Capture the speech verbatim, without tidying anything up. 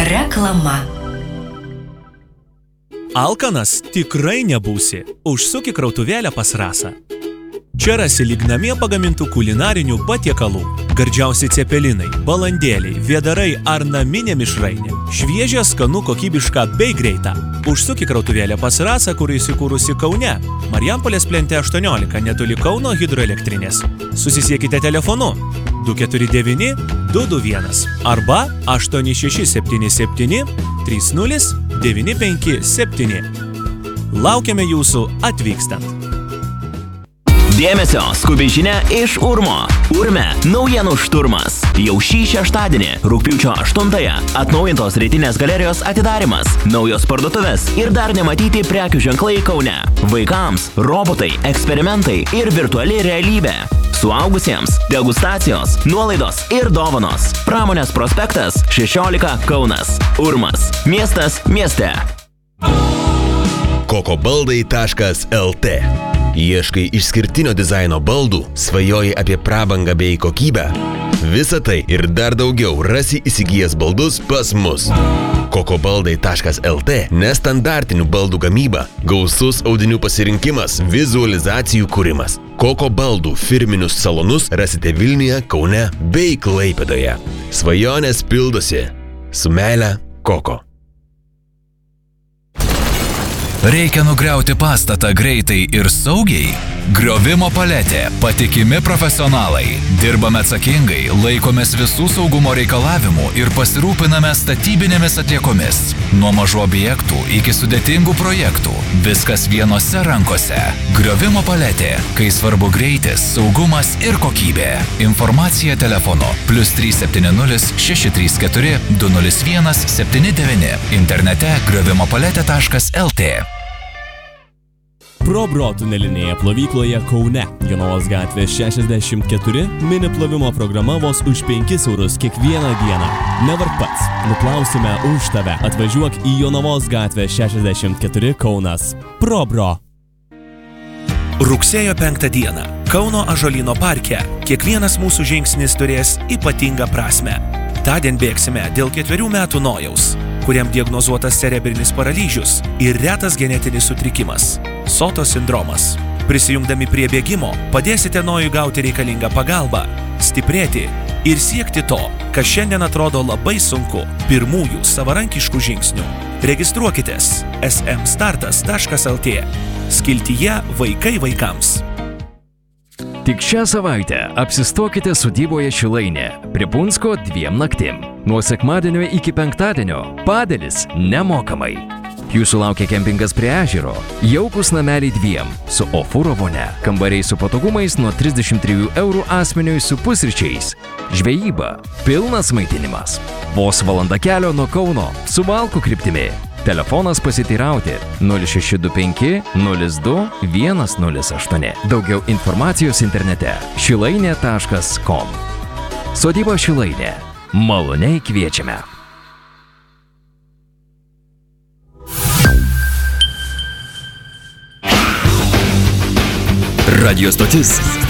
Reklama. Alkanas tikrai nebūsi. Užsuk į krautuvėlę pas Rasą. Čia rasi lyg namie pagamintų kulinarinių patiekalų. Gardžiausi cepelinai, balandėliai, vėdarai ar naminė mišrainė. Šviežia, skanu, kokybiška bei greita. Užsuk į krautuvėlę pas Rasą, kur įsikūrusi Kaune. Marijampolės plente aštuoniolika, netoli Kauno hidroelektrinės. Susisiekite telefonu du keturi devyni du du vienas arba aštuoni šeši septyni septyni trys nulis devyni penki septyni. Laukiame jūsų atvykstant. Dėmesio, skubi žinia iš Urmo. Urme naujienų šturmas. Jau šį šeštadienį, rugpjūčio aštuntąją, atnaujintos rytinės galerijos atidarymas, naujos parduotuvės ir dar nematyti prekių ženklai Kaune. Vaikams robotai, eksperimentai ir virtuali realybė. Suaugusiems degustacijos, nuolaidos ir dovanos. Pramonės prospektas šešiolika Kaunas. Urmas. Miestas mieste. kokobaldai taškas el te. Ieškai išskirtinio dizaino baldų, svajoji apie prabangą bei kokybę. Visa tai ir dar daugiau rasi įsigijęs baldus pas mus. kokobaldai taškas el te nestandartinių baldų gamyba, gausus audinių pasirinkimas, vizualizacijų kūrimas. Kokobaldų firminius salonus rasite Vilniuje, Kaune bei Klaipėdoje. Svajonės pildosi. Su meile, Koko. Reikia nugriauti pastatą greitai ir saugiai? Griovimo paletė, patikimi profesionalai. Dirbame atsakingai, laikomės visų saugumo reikalavimų ir pasirūpiname statybinėmis atliekomis. Nuo mažų objektų iki sudėtingų projektų. Viskas vienose rankose. Griovimo paletė, kai svarbu greitis, saugumas ir kokybė. Informacija telefonu plius trys septyni nulis šeši trys keturi du nulis vienas septyni devyni. Internete griovimo paletė taškas el te. ProBro tunelinėje plovykloje Kaune, Jonavos gatvė šešiasdešimt keturi, mini plovimo programa vos už penkis eurus kiekvieną dieną. Nevark pats, nuplausime už tave. Atvažiuok į Jonavos gatvę šešiasdešimt keturi Kaunas. ProBro. Rugsėjo penktą dieną Kauno Ąžuolyno parke kiekvienas mūsų žingsnis turės ypatingą prasmę. Tądien bėgsime dėl ketverių metų Nojaus, kuriam diagnozuotas cerebrinis paralyžius ir retas genetinis sutrikimas – Soto sindromas. Prisijungdami prie bėgimo padėsite Nojui gauti reikalingą pagalbą, stiprėti ir siekti to, kas šiandien atrodo labai sunku – pirmųjų savarankiškų žingsnių. Registruokitės es em startas taškas el te skiltyje Vaikai vaikams. Tik šią savaitę apsistokite sodyboje Šilainė prie Punsko dviem naktim. Nuo sekmadienio iki penktadienio padėlis nemokamai. Jūsų laukia kempingas prie ežero, jaukus nameliai dviem su ofūro vonia, kambariai su patogumais nuo trisdešimt trijų eurų asmeniui su pusryčiais, žvejyba, pilnas maitinimas. Vos valanda kelio nuo Kauno su Valkų kryptimi. Telefonas pasiteirauti nulis šeši du penki nulis du vienas nulis aštuoni. Daugiau informacijos internete šilainė taškas kom. Sodyba Šilainė. Maloniai kviečiame. Radio stotis